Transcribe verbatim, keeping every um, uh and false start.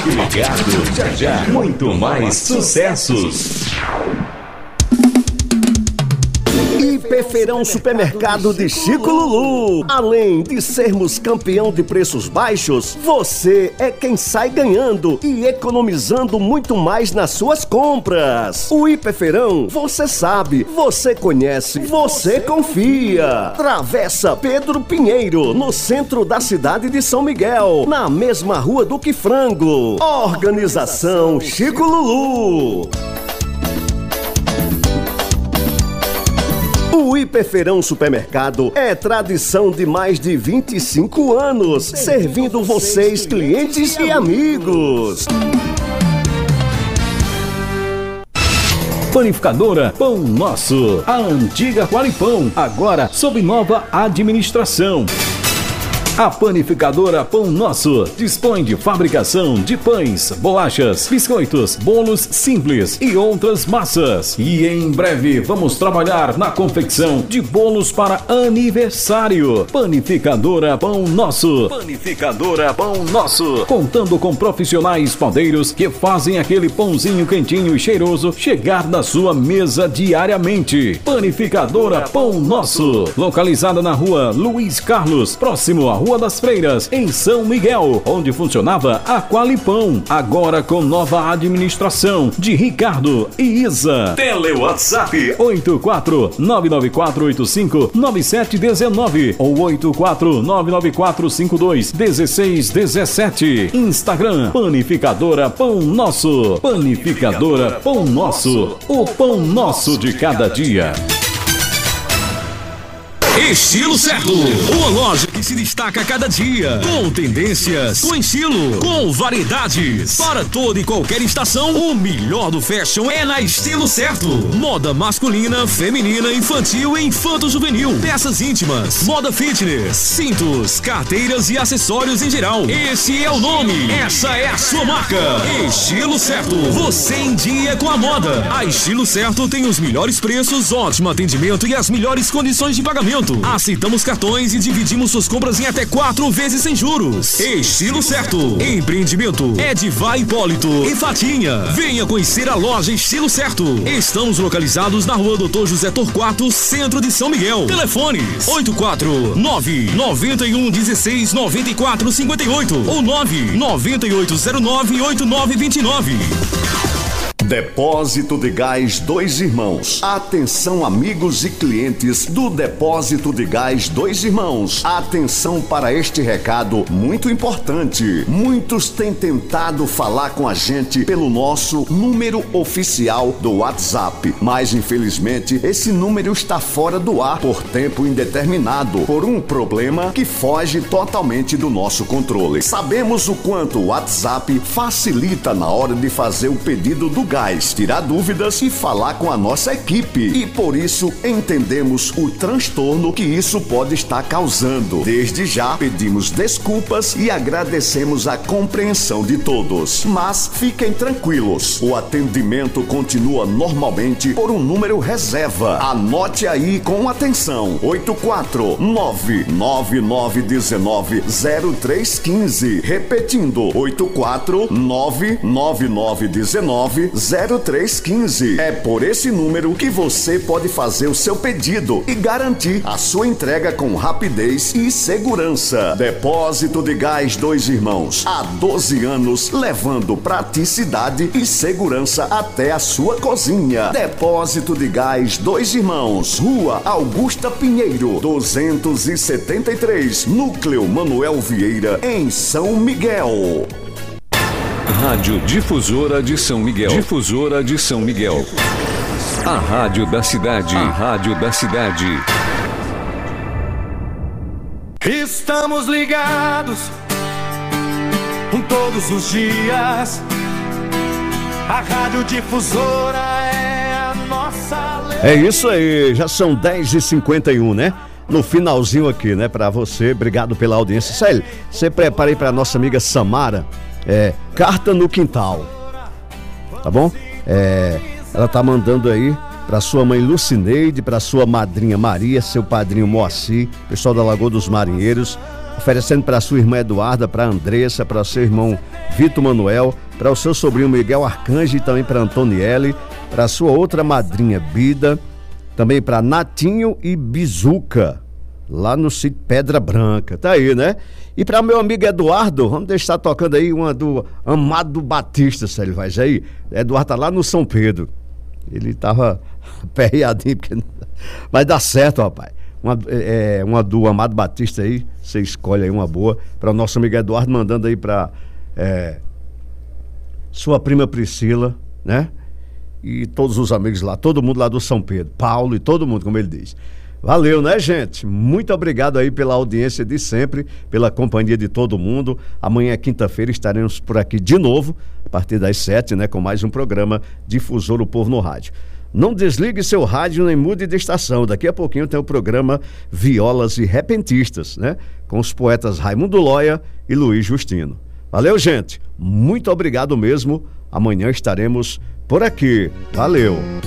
Fique ligado, já já, muito mais sucessos. Hiperfeirão Supermercado de Chico Lulu. Além de sermos campeão de preços baixos, você é quem sai ganhando e economizando muito mais nas suas compras. O Hiperfeirão, você sabe, você conhece, você confia. Travessa Pedro Pinheiro, no centro da cidade de São Miguel, na mesma rua do que Frango. Organização Chico Lulu. O Hiperfeirão Supermercado é tradição de mais de vinte e cinco anos, servindo vocês, clientes e amigos. Panificadora Pão Nosso, a antiga Qualipão, agora sob nova administração. A Panificadora Pão Nosso dispõe de fabricação de pães, bolachas, biscoitos, bolos simples e outras massas. E em breve vamos trabalhar na confecção de bolos para aniversário. Panificadora Pão Nosso. Panificadora Pão Nosso. Contando com profissionais padeiros que fazem aquele pãozinho quentinho e cheiroso chegar na sua mesa diariamente. Panificadora Pão Nosso. Localizada na rua Luiz Carlos, próximo à Rua das Freiras, em São Miguel, onde funcionava a Qualipão, agora com nova administração de Ricardo e Isa. Tele WhatsApp oito quatro nove nove quatro oito cinco nove sete um nove ou oito quatro nove nove quatro cinco dois um seis um sete. Instagram Panificadora Pão Nosso. Panificadora Pão Nosso, o pão nosso de cada dia. Estilo Certo, uma loja que se destaca a cada dia, com tendências, com estilo, com variedades, para toda e qualquer estação. O melhor do fashion é na Estilo Certo. Moda masculina, feminina, infantil e infanto-juvenil, peças íntimas, moda fitness, cintos, carteiras e acessórios em geral. Esse é o nome, essa é a sua marca. Estilo Certo, você em dia com a moda. A Estilo Certo tem os melhores preços, ótimo atendimento e as melhores condições de pagamento. Aceitamos cartões e dividimos suas compras em até quatro vezes sem juros. Estilo Certo. Empreendimento é de Vai Hipólito e Fatinha. Venha conhecer a loja Estilo Certo. Estamos localizados na rua Doutor José Torquato, centro de São Miguel. Telefones oito quatro nove nove um um seis nove quatro cinco oito ou nove nove oito zero nove oito nove dois nove. Depósito de Gás Dois Irmãos. Atenção, amigos e clientes do Depósito de Gás Dois Irmãos. Atenção para este recado muito importante. Muitos têm tentado falar com a gente pelo nosso número oficial do WhatsApp, mas infelizmente esse número está fora do ar por tempo indeterminado, por um problema que foge totalmente do nosso controle. Sabemos o quanto o WhatsApp facilita na hora de fazer o pedido do gás, tirar dúvidas e falar com a nossa equipe. E por isso entendemos o transtorno que isso pode estar causando. Desde já pedimos desculpas e agradecemos a compreensão de todos. Mas fiquem tranquilos, o atendimento continua normalmente por um número reserva. Anote aí com atenção: oito quatro nove nove nove um nove zero três um cinco. Repetindo, oito quatro nove nove nove um nove zero três um cinco. É por esse número que você pode fazer o seu pedido e garantir a sua entrega com rapidez e segurança. Depósito de Gás Dois Irmãos, há doze anos levando praticidade e segurança até a sua cozinha. Depósito de Gás Dois Irmãos, Rua Augusta Pinheiro, duzentos e setenta e três, Núcleo Manuel Vieira, em São Miguel. Rádio Difusora de São Miguel. Difusora de São Miguel. A rádio da cidade. A rádio da cidade. Estamos ligados todos os dias. A Rádio Difusora é a nossa lei. É isso aí, já são dez e cinquenta e um, né? No finalzinho aqui, né? Pra você, obrigado pela audiência. Célio, você prepara aí pra nossa amiga Samara, é, Carta no Quintal, tá bom? É, ela tá mandando aí pra sua mãe Lucineide, pra sua madrinha Maria, seu padrinho Moacir, pessoal da Lagoa dos Marinheiros, oferecendo para sua irmã Eduarda, para Andressa, para seu irmão Vitor Manuel, para o seu sobrinho Miguel Arcanjo e também para Antoniele, para sua outra madrinha Bida, também para Natinho e Bizuca, lá no sítio Pedra Branca, tá aí, né? E para meu amigo Eduardo, vamos deixar tocando aí uma do Amado Batista, se ele vai aí. Eduardo tá lá no São Pedro. Ele tava perreadinho, porque... mas dá certo, rapaz. Uma, é, uma do Amado Batista aí, você escolhe aí uma boa, para o nosso amigo Eduardo, mandando aí para é, sua prima Priscila, né? E todos os amigos lá, todo mundo lá do São Pedro, Paulo e todo mundo, como ele diz. Valeu, né, gente? Muito obrigado aí pela audiência de sempre, pela companhia de todo mundo. Amanhã, quinta-feira, estaremos por aqui de novo, a partir das sete, né, com mais um programa Difusor do Povo no Rádio. Não desligue seu rádio nem mude de estação. Daqui a pouquinho tem o programa Violas e Repentistas, né, com os poetas Raimundo Lóia e Luiz Justino. Valeu, gente. Muito obrigado mesmo. Amanhã estaremos por aqui. Valeu.